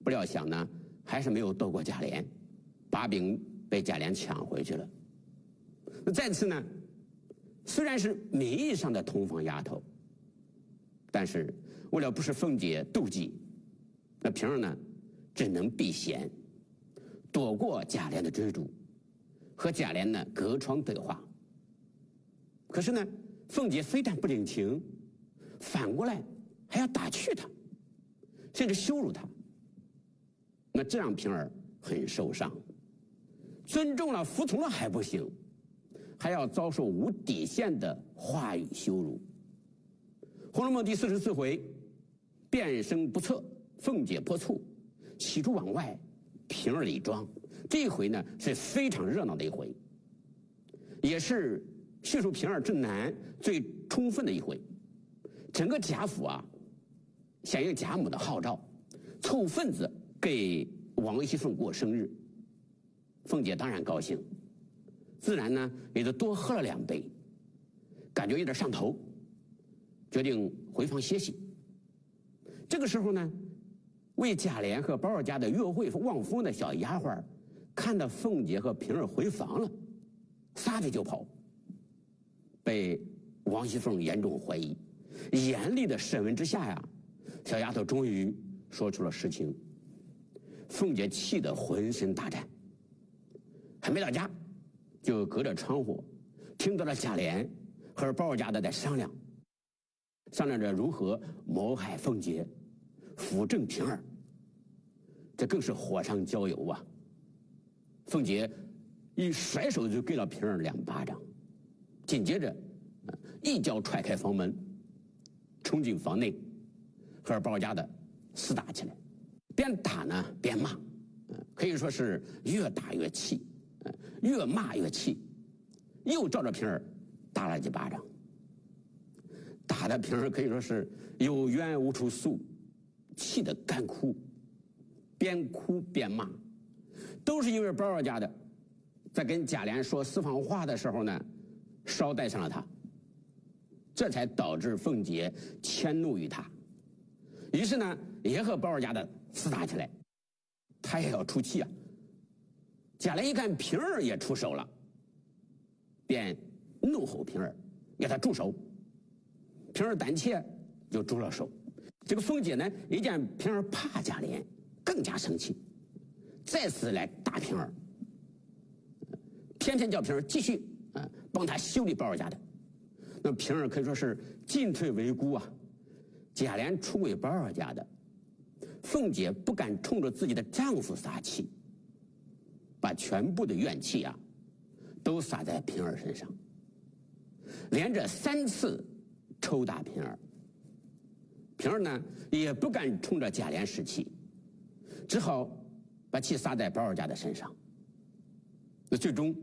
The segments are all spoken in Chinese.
不料想呢，还是没有斗过贾琏，把柄被贾琏抢回去了。再次呢，虽然是名义上的同房丫头，但是为了不使凤姐妒忌，那平儿呢只能避嫌，躲过贾琏的追逐，和贾琏呢隔窗对话。可是呢，凤姐非但不领情，反过来还要打趣他，甚至羞辱他。那这让平儿很受伤，尊重了服从了还不行，还要遭受无底线的话语羞辱。《红楼梦》第44回，变声不测，凤姐破醋，喜出望外，平儿理妆。这一回呢是非常热闹的一回，也是叙述平儿之难最充分的一回。整个贾府啊，响应贾母的号召，凑份子给王熙凤过生日。凤姐当然高兴，自然呢也就多喝了2杯，感觉有点上头，决定回房歇息。这个时候呢，为贾琏和宝儿家的约会望风的小丫鬟看到凤姐和平儿回房了，撒腿就跑，被王熙凤严重怀疑。严厉的审问之下呀，小丫头终于说出了实情。凤姐气得浑身打颤，还没到家，就隔着窗户听到了贾琏和宝儿家的在商量着如何谋害凤姐，扶正平儿。这更是火上浇油啊！凤姐一甩手就给了平儿2巴掌，紧接着一脚踹开房门，冲进房内，和宝儿家的厮打起来，边打呢边骂，可以说是越打越气，越骂越气，又照着平儿打了几巴掌，打的平儿可以说是有冤无处诉，气得干哭，边哭边骂，都是因为宝儿家的在跟贾琏说私房话的时候呢，捎带上了他，这才导致凤姐迁怒于他，于是呢也和宝儿家的厮打起来，他也要出气啊。贾琏一看平儿也出手了，便怒吼平儿，要他住手。平儿胆怯就住了手。这个凤姐呢一见平儿怕贾琏，更加生气，再次来打平儿，偏偏叫平儿继续帮他修理宝儿家的。那平儿可以说是进退维艰啊。贾琏出轨宝儿家的，凤姐不敢冲着自己的丈夫撒气，把全部的怨气啊都撒在平儿身上，连着3次抽打平儿。平儿呢也不敢冲着贾琏使气，只好把气撒在宝儿家的身上。那最终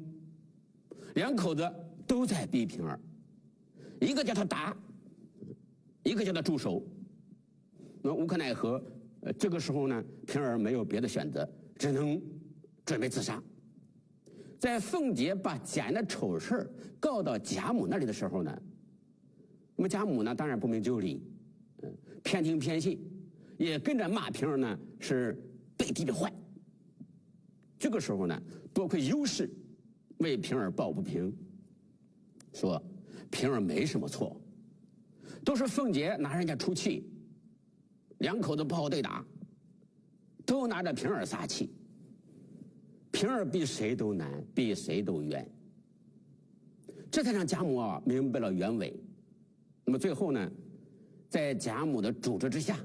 2口子都在逼平儿，一个叫他打，一个叫他住手。那无可奈何，这个时候呢平儿没有别的选择，只能准备自杀。在凤姐把贾琏的丑事告到贾母那里的时候呢，那么贾母呢当然不明就里，偏听偏信，也跟着骂平儿呢是背地里坏。这个时候呢多亏尤氏为平儿抱不平，说平儿没什么错，都是凤姐拿人家出气，2口子不好对打，都拿着平儿撒气，平儿比谁都难，比谁都冤。这才让贾母明白了原委。那么最后呢，在贾母的主持之下，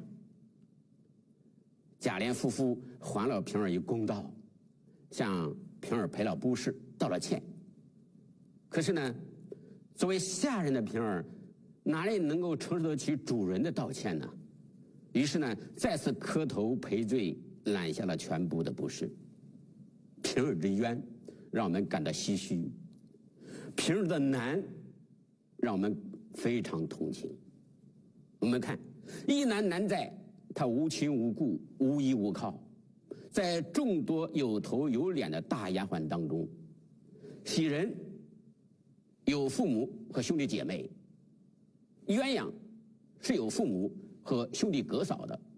贾琏夫妇还了平儿一公道，向平儿赔了不是，道了歉。可是呢，作为下人的平儿哪里能够承受得起主人的道歉呢？于是呢再次磕头赔罪，揽下了全部的不是。平儿之冤让我们感到唏嘘，平儿的难让我们非常同情。我们看一难在他无亲无故，无依无靠，在众多有头有脸的大丫鬟当中，喜人有父母和兄弟姐妹，鸳鸯是有父母和兄弟哥嫂的，